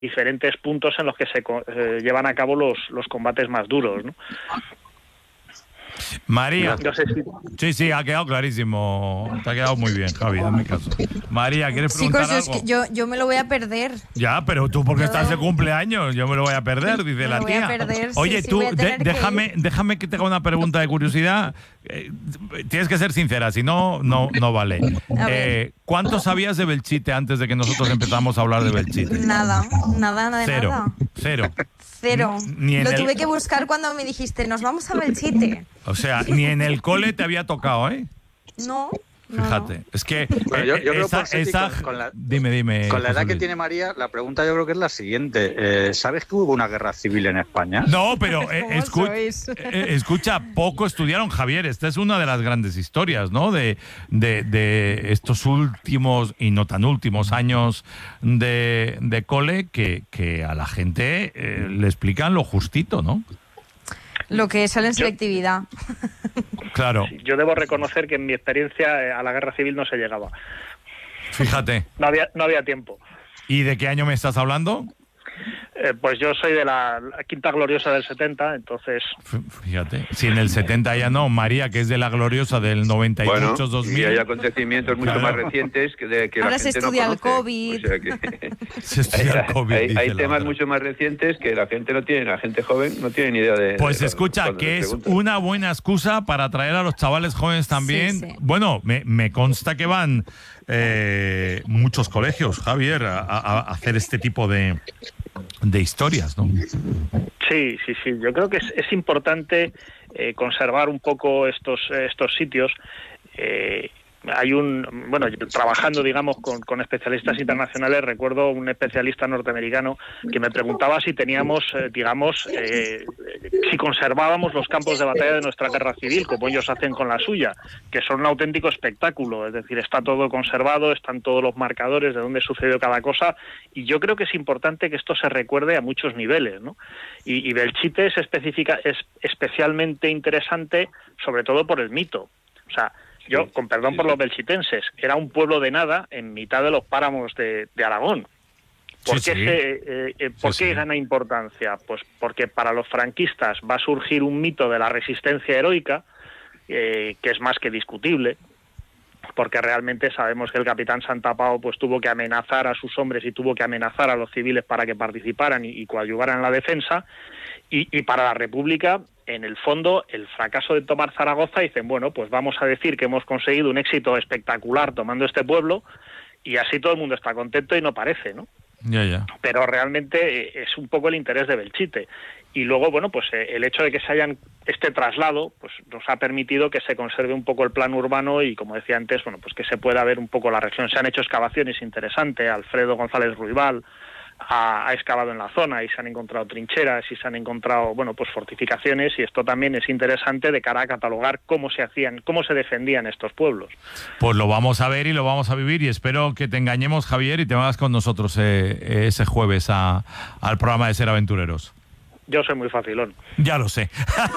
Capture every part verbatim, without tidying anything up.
diferentes puntos en los que se eh, llevan a cabo los, los combates más duros, ¿no? María. No sé si... Sí, sí, ha quedado clarísimo. Te ha quedado muy bien, Javi, en mi caso. María, ¿quieres preguntar Chicos, algo? Es que yo, yo me lo voy a perder. Ya, pero tú porque No. estás de cumpleaños, yo me lo voy a perder, dice Me la lo voy tía. a perder, Oye, sí, sí, tú, voy a de- tener que déjame, ir. déjame que te haga una pregunta de curiosidad. Eh, tienes que ser sincera, si no, no, no vale. A ver. Eh, ¿Cuánto sabías de Belchite antes de que nosotros empezamos a hablar de Belchite? Nada, nada, nada de Cero, nada. cero. Cero. Ni en Lo el- tuve que buscar cuando me dijiste, nos vamos a Belchite. O sea, ni en el cole te había tocado, ¿eh? No. no, Fíjate, no. es que Bueno, yo- eh, yo creo, esa, Ponseti, esa- con- con la- dime, dime. Con la edad José que Luis. tiene María, la pregunta yo creo que es la siguiente. Eh, ¿Sabes que hubo una guerra civil en España? No, pero eh, ¿Cómo escu- sois? eh, escucha, poco estudiaron, Javier. Esta es una de las grandes historias, ¿no? De, de, de estos últimos y no tan últimos años de, de cole que, que a la gente eh, le explican lo justito, ¿no? Lo que sale en selectividad. Claro, Yo debo reconocer que en mi experiencia eh, a la guerra civil no se llegaba. fíjate. No había, no había tiempo. ¿Y de qué año me estás hablando? Eh, pues yo soy de la, la Quinta Gloriosa del setenta, entonces... F- Fíjate, si en el setenta ya no, María, que es de la gloriosa del noventa y Bueno, muchos dos y mil. hay acontecimientos mucho Claro. más recientes que, de, que Ahora la se gente estudia no el conoce. COVID. O sea que Se estudia el COVID, hay, dice hay la temas otra. mucho más recientes que la gente no tiene, la gente joven no tiene ni idea de... Pues de- escucha, cuando que se es pregunta. una buena excusa para traer a los chavales jóvenes también. Sí, sí. Bueno, me, me consta que van eh, muchos colegios, Javier, a, a- a hacer este tipo de, de historias, ¿no? Sí, sí, sí. Yo creo que es, es importante eh, conservar un poco estos, estos sitios. Eh, hay un, bueno, yo trabajando, digamos, con, con especialistas internacionales, recuerdo un especialista norteamericano que me preguntaba si teníamos, eh, digamos, eh, si conservábamos los campos de batalla de nuestra guerra civil, como ellos hacen con la suya, que son un auténtico espectáculo. Es decir, está todo conservado, están todos los marcadores de dónde sucedió cada cosa, y yo creo que es importante que esto se recuerde a muchos niveles, ¿no? Y, y Belchite es, específica, es especialmente interesante, sobre todo por el mito. O sea, yo, con perdón por los belchitenses, era un pueblo de nada en mitad de los páramos de, de Aragón. ¿Por Sí, qué, sí. se, eh, eh, ¿por Sí, qué sí. gana importancia? Pues porque para los franquistas va a surgir un mito de la resistencia heroica, eh, que es más que discutible, porque realmente sabemos que el capitán Santapau pues tuvo que amenazar a sus hombres y tuvo que amenazar a los civiles para que participaran y, y coadyuvaran en la defensa, y, y para la República, en el fondo, el fracaso de tomar Zaragoza, dicen, bueno, pues vamos a decir que hemos conseguido un éxito espectacular tomando este pueblo, y así todo el mundo está contento y no parece, ¿no? Ya, ya. Pero realmente eh, es un poco el interés de Belchite. Y luego, bueno, pues eh, el hecho de que se hayan este traslado, pues nos ha permitido que se conserve un poco el plano urbano y, como decía antes, bueno, pues que se pueda ver un poco la región. Se han hecho excavaciones interesantes. Alfredo González Ruibal ha, ha excavado en la zona y se han encontrado trincheras y se han encontrado, bueno, pues fortificaciones, y esto también es interesante de cara a catalogar cómo se hacían, cómo se defendían estos pueblos. Pues lo vamos a ver y lo vamos a vivir, y espero que te engañemos, Javier, y te vengas con nosotros eh, ese jueves a- al programa de Ser Aventureros. Yo soy muy facilón. Ya lo sé.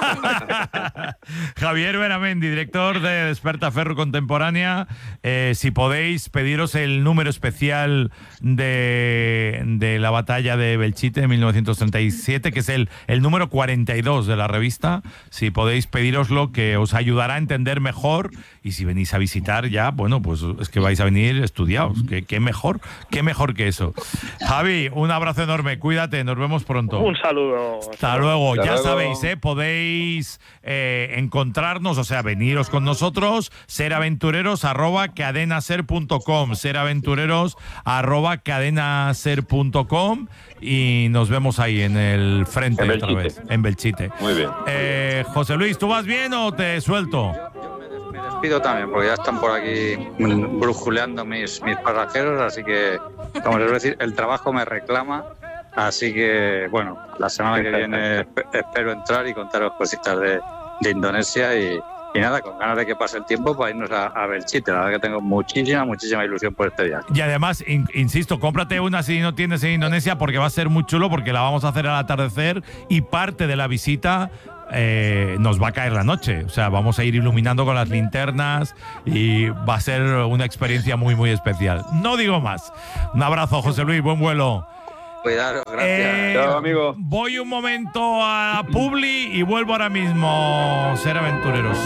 Javier Benamendi, director de Despertaferro Contemporánea. Eh, si podéis pediros el número especial de, de la batalla de Belchite de mil novecientos treinta y siete, que es el, el número cuarenta y dos de la revista, si podéis pediroslo, que os ayudará a entender mejor, y si venís a visitar ya, bueno, pues es que vais a venir estudiados. ¿Qué, qué mejor? ¿Qué mejor que eso? Javi, un abrazo enorme, cuídate, nos vemos pronto. Un saludo. Hasta luego. Hasta Ya luego. sabéis, ¿eh? Podéis eh, encontrarnos, o sea, veniros con nosotros, seraventureros arroba cadenaser punto com, seraventureros arroba cadenaser punto com, y nos vemos ahí en el frente En otra Belchite. vez, en Belchite. Muy bien. Eh, José Luis, ¿tú vas bien o te suelto? Me despido también, porque ya están por aquí mm, brujuleando mis, mis pasajeros, así que, como les voy a decir, el trabajo me reclama. Así que, bueno, la semana que viene esp- espero entrar y contaros cositas de, de Indonesia y, y nada, con ganas de que pase el tiempo para irnos a, a Belchite. La verdad que tengo muchísima, muchísima ilusión por este viaje. Y además, in- insisto, cómprate una si no tienes en Indonesia, porque va a ser muy chulo, porque la vamos a hacer al atardecer, y parte de la visita eh, nos va a caer la noche. O sea, vamos a ir iluminando con las linternas y va a ser una experiencia muy, muy especial. No digo más. Un abrazo, José Luis, buen vuelo. Cuidaros, gracias. Eh, Chao, amigo. Voy un momento a Publi y vuelvo ahora mismo. Ser aventureros.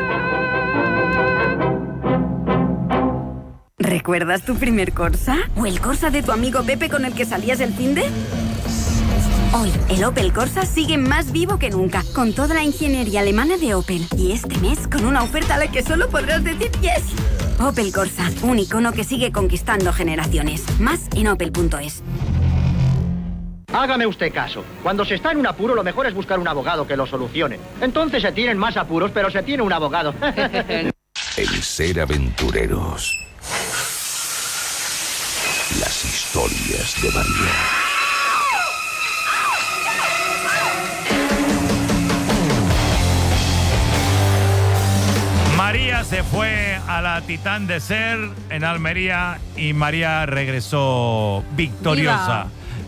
¿Recuerdas tu primer Corsa? ¿O el Corsa de tu amigo Pepe con el que salías el finde? Hoy, el Opel Corsa sigue más vivo que nunca, con toda la ingeniería alemana de Opel. Y este mes, con una oferta a la que solo podrás decir yes. Opel Corsa, un icono que sigue conquistando generaciones. Más en opel punto es. Hágame usted caso. Cuando se está en un apuro, lo mejor es buscar un abogado que lo solucione. Entonces se tienen más apuros, pero se tiene un abogado. En Ser Aventureros. Las historias de María. María se fue a la Titán de Ser en Almería y María regresó victoriosa.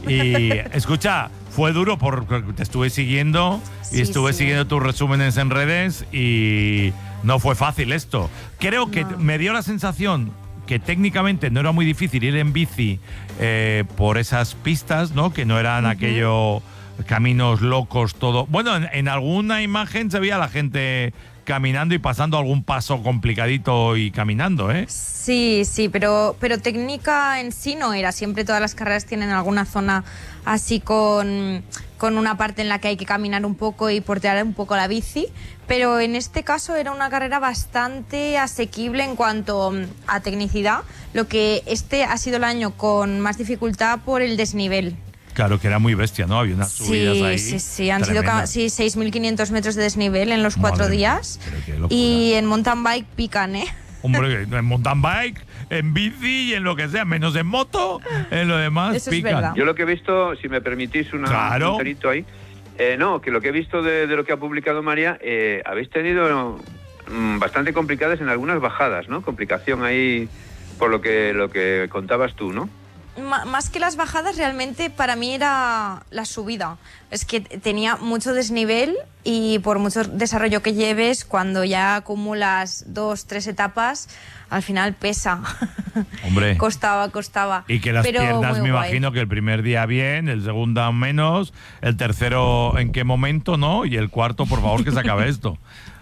Y escucha, fue duro porque te estuve siguiendo y Sí, estuve sí. siguiendo tus resúmenes en redes y no fue fácil esto. Creo que No. me dio la sensación que técnicamente no era muy difícil ir en bici eh, por esas pistas, ¿no? Que no eran aquello caminos locos, todo. Bueno, en, en alguna imagen se veía a la gente caminando y pasando algún paso complicadito y caminando, ¿eh? Sí, sí, pero, pero técnica en sí no era. Siempre todas las carreras tienen alguna zona así con, con una parte en la que hay que caminar un poco y portear un poco la bici. Pero en este caso era una carrera bastante asequible en cuanto a tecnicidad. Lo que este ha sido el año con más dificultad por el desnivel. Claro, que era muy bestia, ¿no? Había unas subidas Sí, ahí. sí, sí, han sido ca- tremendas. sí, seis mil quinientos metros de desnivel en los cuatro Madre mía, días. pero qué locura. Y en mountain bike pican, ¿eh? Hombre, en mountain bike, en bici y en lo que sea, menos en moto, en lo demás Eso es pican. verdad. Yo lo que he visto, si me permitís una, Claro. un perito ahí, eh, no, que lo que he visto de, de lo que ha publicado María, eh, habéis tenido mm, bastante complicadas en algunas bajadas, ¿no? Complicación ahí por lo que lo que contabas tú, ¿no? Ma- Más que las bajadas, realmente para mí era la subida. Es que tenía mucho desnivel y por mucho desarrollo que lleves, cuando ya acumulas dos, tres etapas, al final pesa. Hombre. Costaba, costaba. Y que las Pero piernas, muy me guay. imagino que el primer día bien, el segundo menos, el tercero en qué momento, ¿no? Y el cuarto, por favor, que se acabe esto.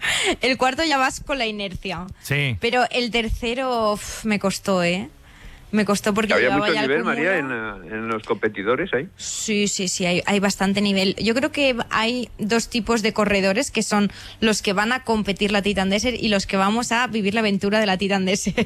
El cuarto ya vas con la inercia. Sí. Pero el tercero uf, me costó, ¿eh? Me costó porque Había llevaba mucho ya el nivel, María, cúmulo. en, eh, en los competidores ahí. Sí, sí, sí, hay, hay bastante nivel. Yo creo que hay dos tipos de corredores, que son los que van a competir la Titan Desert y los que vamos a vivir la aventura de la Titan Desert.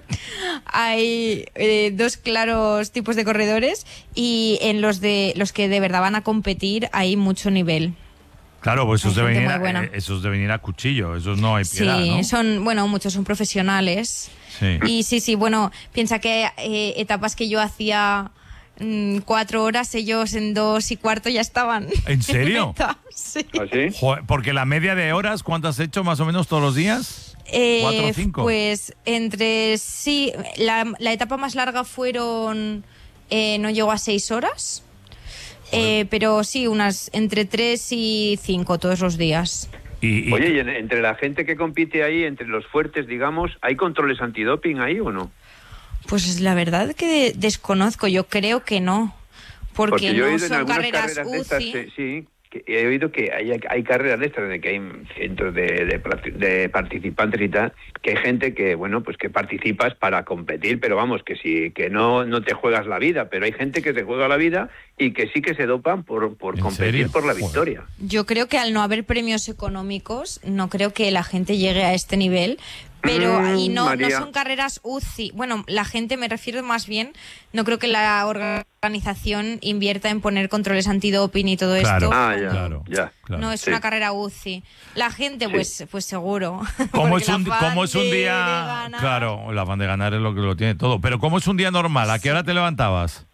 Hay eh, dos claros tipos de corredores y en los de los que de verdad van a competir hay mucho nivel. Claro, pues esos de, Hay gente venir muy a, buena. eh, esos de venir a cuchillo, esos no hay piedad, Sí, ¿no? son, bueno, muchos son profesionales. Sí. Y sí, sí, bueno, piensa que eh, etapas que yo hacía mm, cuatro horas, ellos en dos y cuarto ya estaban. ¿En serio? meta. Sí. ¿Así? Joder, porque la media de horas, ¿cuántas has hecho más o menos todos los días? Eh, ¿Cuatro o cinco? Pues entre sí, la, la etapa más larga fueron, eh, no llegó a seis horas, eh, pero sí, unas entre tres y cinco todos los días. Y, y- Oye, y en- entre la gente que compite ahí, entre los fuertes, digamos, ¿hay controles antidoping ahí o no? Pues la verdad que desconozco, yo creo que no, porque, yo he no oído en son algunas carreras carreras U de estas, C I. eh, sí, que he oído que hay, hay carreras de estas, de que hay cientos de, de, practi- de participantes y tal, que hay gente que, bueno, pues que participas para competir, pero vamos, que sí, que no, no te juegas la vida, pero hay gente que te juega la vida y que sí que se dopan por, por ¿En competir serio? por la Joder. victoria. Yo creo que al no haber premios económicos, no creo que la gente llegue a este nivel. Pero Mm, y no, no María. son carreras U C I. Bueno, la gente, me refiero más bien, no creo que la organización invierta en poner controles antidoping y todo Claro. esto. Ah, ya, Claro. ya. claro. No es Sí. una carrera U C I. La gente, pues, pues seguro. ¿Cómo Porque es, el un, afán cómo es un de- de día? ganar- Claro, el afán de ganar es lo que lo tiene todo. Pero ¿cómo es un día normal? ¿A qué hora te levantabas?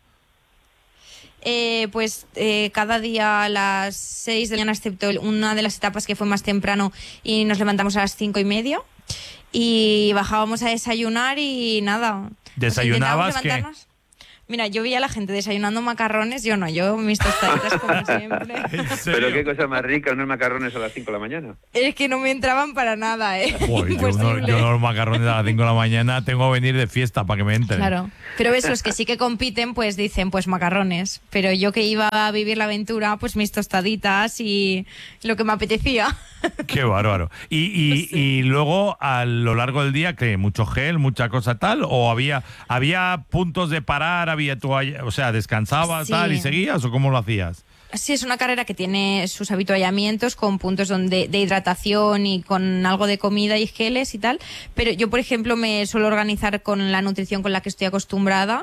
Eh, pues eh, cada día a las seis de la mañana, excepto el- una de las etapas que fue más temprano y nos levantamos a las cinco y media y bajábamos a desayunar y nada. O sea, ¿Desayunabas intentábamos qué? levantarnos. Mira, yo veía a la gente desayunando macarrones, yo no, yo mis tostaditas como siempre. Pero qué cosa más rica, unos macarrones a las cinco de la mañana. Es que no me entraban para nada, ¿eh? Joder, yo, no, yo no los macarrones a las cinco de la mañana tengo que venir de fiesta para que me entren. Claro, pero ves, los que sí que compiten, pues dicen, pues macarrones. Pero yo que iba a vivir la aventura, pues mis tostaditas y lo que me apetecía. Qué bárbaro. Y, y, sí. y luego, a lo largo del día, ¿qué? ¿Mucho gel, mucha cosa tal? ¿O había, había puntos de parar, había toalla, o sea, descansabas sí. tal y seguías o cómo lo hacías? Sí, es una carrera que tiene sus habituallamientos con puntos donde, de hidratación y con algo de comida y geles y tal, pero yo, por ejemplo, me suelo organizar con la nutrición con la que estoy acostumbrada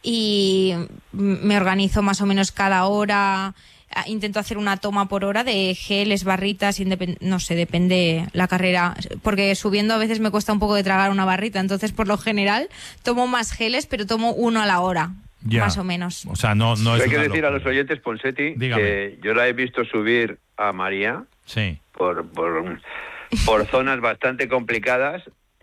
y me organizo más o menos cada hora, intento hacer una toma por hora de geles, barritas, independ- no sé, depende la carrera, porque subiendo a veces me cuesta un poco de tragar una barrita, entonces por lo general tomo más geles, pero tomo uno a la hora. Ya. Más o menos. O sea, no, no es Hay que decir locura. a los oyentes, Ponseti, Dígame. que yo la he visto subir a María sí. por, por, por zonas bastante complicadas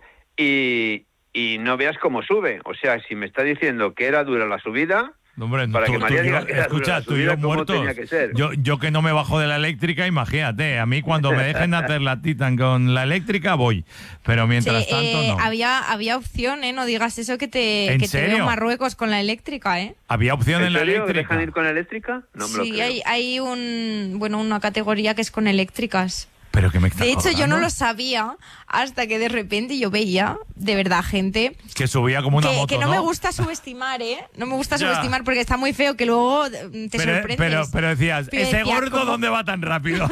y, y no veas cómo sube. O sea, si me está diciendo que era dura la subida... Hombre, para tú, que María tú, diga yo, que era escucha, dura tú y yo muertos. Que ser. Yo, yo que no me bajo de la eléctrica, imagínate. A mí cuando me dejen hacer la Titan con la eléctrica voy. Pero mientras sí, tanto eh, no. Había, había opción, ¿eh? No digas eso que te, ¿En que te serio? veo Marruecos con la eléctrica, ¿eh? ¿Había opción en, ¿En la serio? eléctrica? ¿Dejan ir con la eléctrica? No me lo sí, creo. hay, hay un, bueno, una categoría que es con eléctricas. Pero que me está De hecho, colgando. yo no lo sabía hasta que de repente yo veía, de verdad, gente... Que subía como una que, moto, que no, ¿no? me gusta subestimar, ¿eh? No me gusta Ya. subestimar porque está muy feo que luego te pero, sorprendes. pero, pero decías, Pero ese decía, gordo, ¿cómo? ¿dónde va tan rápido?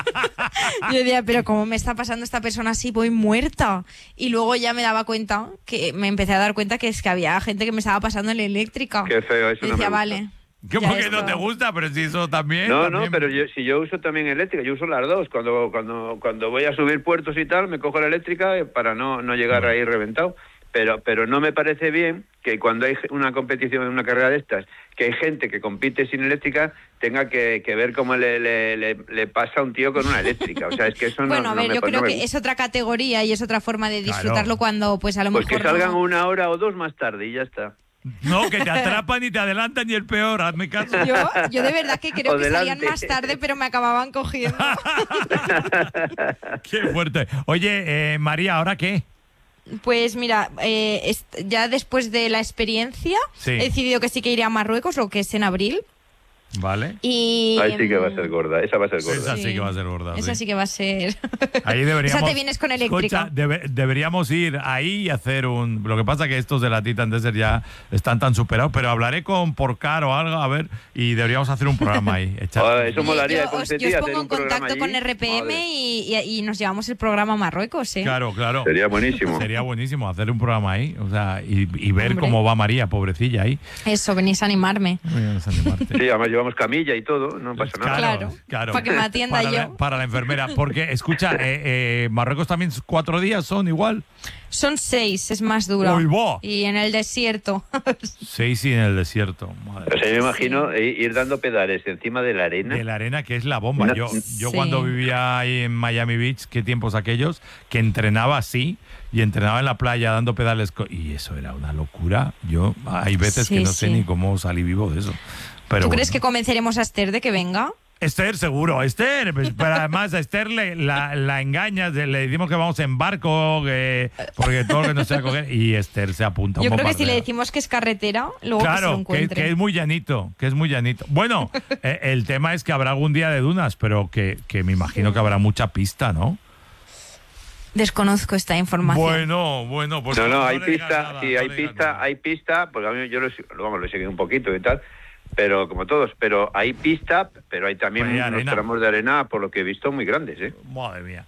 Yo decía, pero ¿cómo me está pasando esta persona así? Voy muerta. Y luego ya me daba cuenta, que me empecé a dar cuenta que es que había gente que me estaba pasando en la eléctrica. Qué feo, eso y no decía, me gusta. vale. ¿Cómo ya que esto. no te gusta? Pero si eso también... No, también... no, pero yo, si yo uso también eléctrica, yo uso las dos. Cuando cuando cuando voy a subir puertos y tal, me cojo la eléctrica para no, no llegar ahí reventado. Pero pero no me parece bien que cuando hay una competición, una carrera de estas, que hay gente que compite sin eléctrica, tenga que, que ver cómo le, le, le, le pasa a un tío con una eléctrica. O sea, es que eso no... Bueno, a ver, no me, yo creo no me que gusta. es otra categoría y es otra forma de Claro. disfrutarlo cuando, pues a lo Pues mejor que salgan no... una hora o dos más tarde y ya está. No, que te atrapan y te adelantan y el peor, hazme caso. Yo, yo de verdad que creo O que salían delante. más tarde, pero me acababan cogiendo. Qué fuerte. Oye, eh, María, ¿ahora qué? Pues mira, eh, est- ya después de la experiencia Sí. he decidido que sí que iré a Marruecos, lo que es en abril. Vale. Y Ahí sí que va a ser gorda, esa va a ser gorda. Esa sí que va a ser gorda. Esa sí. sí que va a ser. Ahí deberíamos. Esa te vienes con eléctrica. Escucha, debe- deberíamos ir ahí y hacer un. Lo que pasa que estos de la Titan Desert ya están tan superados, pero hablaré con Porcar o algo, a ver, y deberíamos hacer un programa ahí. echar- Ah, eso Oye, molaría de yo, os, Ponseti, yo os hacer pongo en un programa contacto allí. con R P M Madre, y, y- y nos llevamos el programa a Marruecos, ¿eh? Claro, claro. Sería buenísimo. Sería buenísimo hacer un programa ahí, o sea, y, y ver Hombre. cómo va María, pobrecilla ahí. Eso, venís a animarme. Voy a desanimarte. Sí, además llevamos camilla y todo, no pasa nada. Claro, para que me atienda para yo. La, para la enfermera, porque, escucha, eh, eh, Marruecos también cuatro días son igual. Son seis, es más dura. ¡Uy, va! Y en el desierto. Seis y en el desierto. Madre. O sea, yo me imagino eh, ir dando pedales encima de la arena. De la arena, que es la bomba. Yo, yo Sí. cuando vivía ahí en Miami Beach, qué tiempos aquellos, que entrenaba así y entrenaba en la playa dando pedales. co- Y eso era una locura. Yo hay veces Sí, que no sé sí. ni cómo salí vivo de eso. Pero ¿Tú bueno. crees que convenceremos a Esther de que venga? Esther, seguro, Esther, pues, pero además a Esther le, la, la engañas, le decimos que vamos en barco, que, porque todo lo que nos sea coger, y Esther se apunta. Yo un creo que si le bombardeo. decimos que es carretera, luego que se lo Claro, que, encuentre. que es muy llanito, que es muy llanito. Bueno, eh, el tema es que habrá algún día de dunas, pero que, que me imagino que habrá mucha pista, ¿no? Desconozco esta información. Bueno, bueno, pues No, no, hay le digas pista, nada, sí, no hay le digas pista, nada. hay pista, porque a mí yo lo, lo- vamos, lo he seguido un poquito y tal, pero como todos, pero hay pista, pero hay también Pues hay unos arena. tramos de arena, por lo que he visto, muy grandes, ¿eh? Madre mía.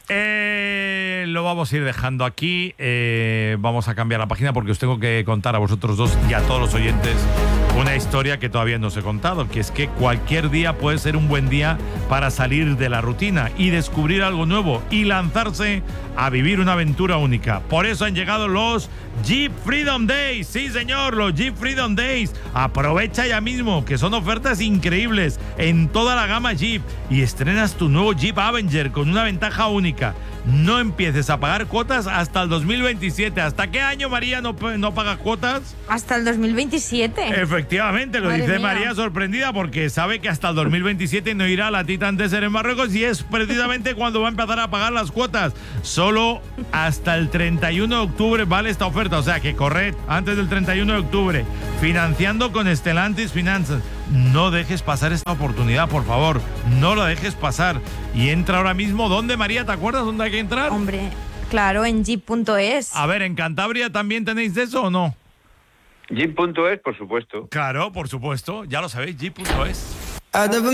Eh, lo vamos a ir dejando aquí. Eh, vamos a cambiar la página porque os tengo que contar a vosotros dos y a todos los oyentes una historia que todavía no os he contado, que es que cualquier día puede ser un buen día para salir de la rutina y descubrir algo nuevo y lanzarse a vivir una aventura única. Por eso han llegado los Jeep Freedom Days. Sí, señor, los Jeep Freedom Days. Aprovecha ya mismo mismo, que son ofertas increíbles en toda la gama Jeep y estrenas tu nuevo Jeep Avenger con una ventaja única. No empieces a pagar cuotas hasta el dos mil veintisiete. ¿Hasta qué año, María, no, no pagas cuotas? Hasta el dos mil veintisiete. Efectivamente, lo Madre dice mía. María sorprendida porque sabe que hasta el dos mil veintisiete no irá a la Titan Desert en Marruecos y es precisamente cuando va a empezar a pagar las cuotas. Solo hasta el treinta y uno de octubre vale esta oferta, o sea que corred antes del treinta y uno de octubre, financiando con Stellantis Finanzas. No dejes pasar esta oportunidad, por favor, no la dejes pasar. Y entra ahora mismo, ¿dónde, María? ¿Te acuerdas dónde hay que entrar? Hombre, claro, en jeep punto es. A ver, ¿en Cantabria también tenéis eso o no? Jeep punto es, por supuesto. Claro, por supuesto, ya lo sabéis, jeep punto es.